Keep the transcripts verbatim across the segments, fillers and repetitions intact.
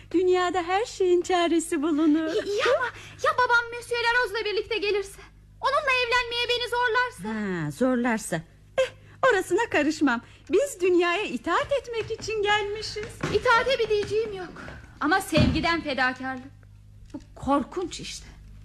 Dünyada her şeyin çaresi bulunur. İyi ama ya babam Monsieur Laroz'la birlikte gelirse? Onunla evlenmeye beni zorlarsa? Ha, zorlarsa. Eh, orasına karışmam. Biz dünyaya itaat etmek için gelmişiz. İtaate bir diyeceğim yok. Ama sevgiden fedakarlık. Bu korkunç işte.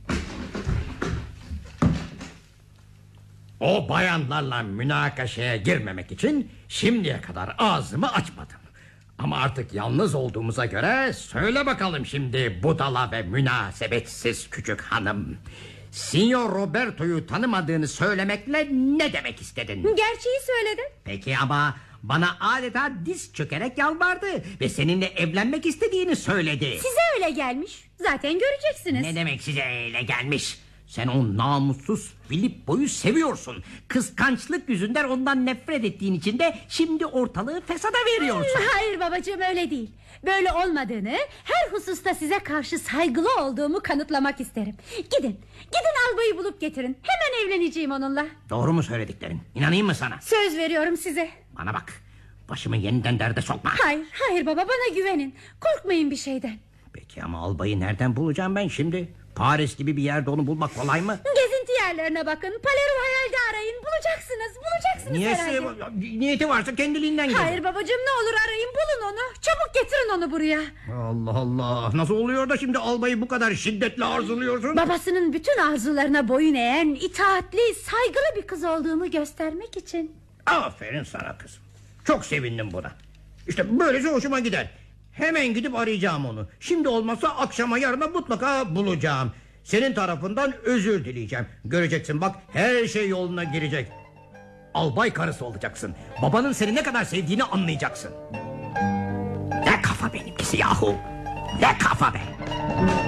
O bayanlarla münakaşaya girmemek için şimdiye kadar ağzımı açmadım. Ama artık yalnız olduğumuza göre söyle bakalım şimdi budala ve münasebetsiz küçük hanım. Signor Roberto'yu tanımadığını söylemekle ne demek istedin? Gerçeği söyledim. Peki ama bana adeta diz çökerek yalvardı ve seninle evlenmek istediğini söyledi. Size öyle gelmiş. Zaten göreceksiniz. Ne demek size öyle gelmiş? Sen o namussuz Filippo'yu seviyorsun. Kıskançlık yüzünden ondan nefret ettiğin için de şimdi ortalığı fesada veriyorsun. Hayır babacığım, öyle değil. Böyle olmadığını, her hususta size karşı saygılı olduğumu kanıtlamak isterim. Gidin, gidin albayı bulup getirin. Hemen evleneceğim onunla. Doğru mu söylediklerin? İnanayım mı sana? Söz veriyorum size. Bana bak, başımı yeniden derde sokma. Hayır, hayır baba, bana güvenin. Korkmayın bir şeyden. Peki ama albayı nereden bulacağım ben şimdi? Paris gibi bir yerde onu bulmak kolay mı? Gezinti yerlerine bakın. Palermo hayalde arayın. Bulacaksınız, bulacaksınız herhalde. Niyesi, niyeti varsa kendiliğinden gelir. Hayır babacığım, ne olur arayın, bulun onu. Çabuk getirin onu buraya. Allah Allah, nasıl oluyor da şimdi albayı bu kadar şiddetle arzuluyorsun? Babasının bütün arzularına boyun eğen, itaatli, saygılı bir kız olduğumu göstermek için. Aferin sana kızım. Çok sevindim buna. İşte böylece hoşuma gider. Hemen gidip arayacağım onu. Şimdi olmazsa akşama yarına mutlaka bulacağım. Senin tarafından özür dileyeceğim. Göreceksin bak, her şey yoluna girecek. Albay karısı olacaksın. Babanın seni ne kadar sevdiğini anlayacaksın. Ne kafa benimkisi yahu. Ne kafa be.